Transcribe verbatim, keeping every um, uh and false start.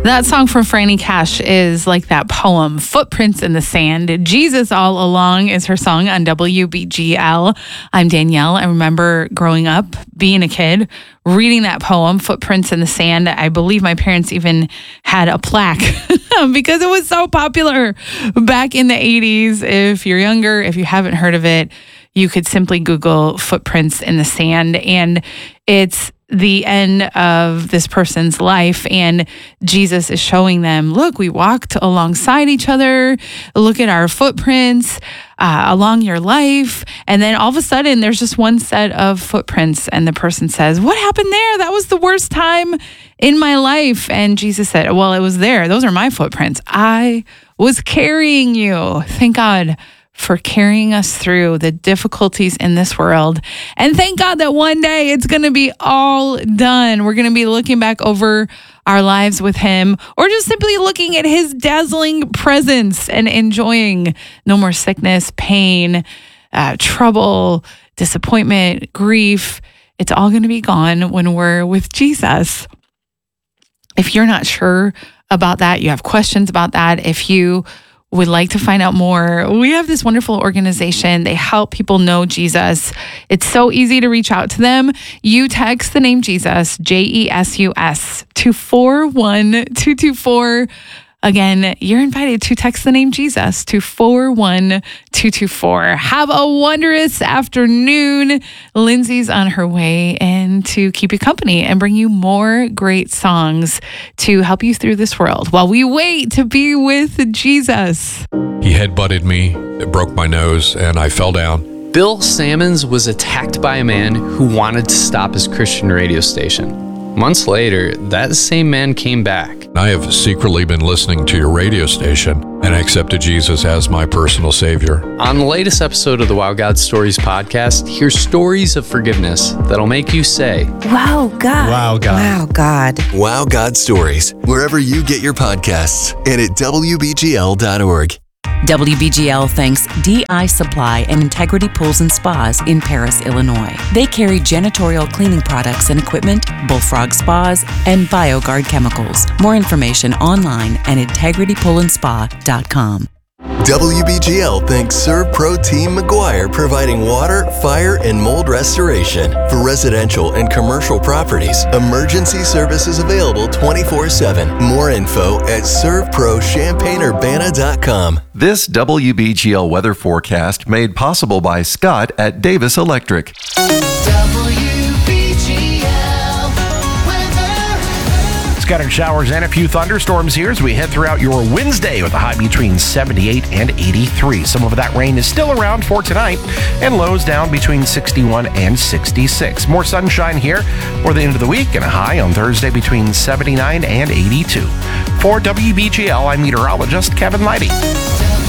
That song from Franny Cash is like that poem, Footprints in the Sand. Jesus All Along is her song on W B G L. I'm Danielle. I remember growing up, being a kid, reading that poem, Footprints in the Sand. I believe my parents even had a plaque because it was so popular back in the eighties. If you're younger, if you haven't heard of it, you could simply Google Footprints in the Sand, and it's the end of this person's life, and Jesus is showing them, look, we walked alongside each other. Look at our footprints uh, along your life. And then all of a sudden, there's just one set of footprints, and the person says, what happened there? That was the worst time in my life. And Jesus said, well, it was there. Those are my footprints. I was carrying you. Thank God for carrying us through the difficulties in this world. And thank God that one day it's going to be all done. We're going to be looking back over our lives with him, or just simply looking at his dazzling presence and enjoying no more sickness, pain, uh, trouble, disappointment, grief. It's all going to be gone when we're with Jesus. If you're not sure about that, you have questions about that, if you would like to find out more, we have this wonderful organization. They help people know Jesus. It's so easy to reach out to them. You text the name Jesus, J E S U S, to four one two two four. Again, you're invited to text the name Jesus to four one two two four. Have a wondrous afternoon. Lindsay's on her way and to keep you company and bring you more great songs to help you through this world while we wait to be with Jesus. He headbutted me, it broke my nose, and I fell down. Bill Sammons was attacked by a man who wanted to stop his Christian radio station. Months later, that same man came back. I have secretly been listening to your radio station and accepted Jesus as my personal Savior. On the latest episode of the Wow God Stories podcast, hear stories of forgiveness that'll make you say, Wow God. Wow God. Wow God. Wow God Stories, wherever you get your podcasts and at W B G L dot org. W B G L thanks D I Supply and Integrity Pools and Spas in Paris, Illinois. They carry janitorial cleaning products and equipment, Bullfrog Spas, and BioGuard chemicals. More information online at integrity pool and spa dot com. W B G L thanks ServPro Team McGuire, providing water, fire, and mold restoration for residential and commercial properties. Emergency services available twenty-four seven. More info at serv pro champaign urbana dot com. This W B G L weather forecast made possible by Scott at Davis Electric. Scattered showers and a few thunderstorms here as we head throughout your Wednesday with a high between seventy-eight and eighty-three. Some of that rain is still around for tonight and lows down between sixty-one and sixty-six. More sunshine here for the end of the week and a high on Thursday between seventy-nine and eighty-two. For W B G L, I'm meteorologist Kevin Leidy.